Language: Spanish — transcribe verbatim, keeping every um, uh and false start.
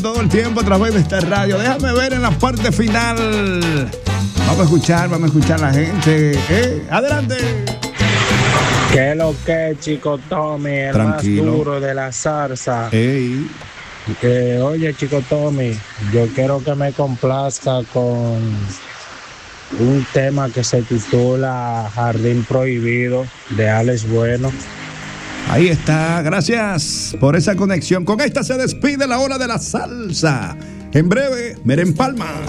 todo el tiempo a través de esta radio. Déjame ver en la parte final. Vamos a escuchar, vamos a escuchar a la gente. ¿Eh? Adelante. ¿Qué es lo que, Chico Tommy? El Tranquilo. más duro de la salsa. Ey. Que, oye, Chico Tommy, yo quiero que me complazca con un tema que se titula Jardín Prohibido de Alex Bueno. Ahí está, gracias por esa conexión. Con esta se despide la hora de la salsa. En breve, Meren Palma.